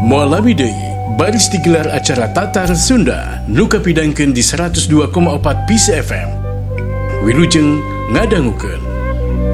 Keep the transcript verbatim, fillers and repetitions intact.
Mualami deui, baris digelar acara Tatar Sunda, nuka pidangkeun di seratus dua koma empat Peace F M. Wilujeng ngadangukeun.